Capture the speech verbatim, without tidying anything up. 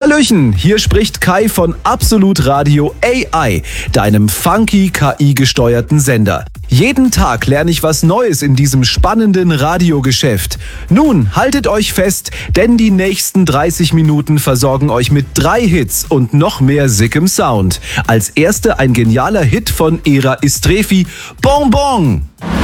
Hallöchen, hier spricht Kai von Absolut Radio A I, deinem funky K I-gesteuerten Sender. Jeden Tag lerne ich was Neues in diesem spannenden Radiogeschäft. Nun, haltet euch fest, denn die nächsten dreißig Minuten versorgen euch mit drei Hits und noch mehr sickem Sound. Als erste ein genialer Hit von Era Istrefi, Bon Bon.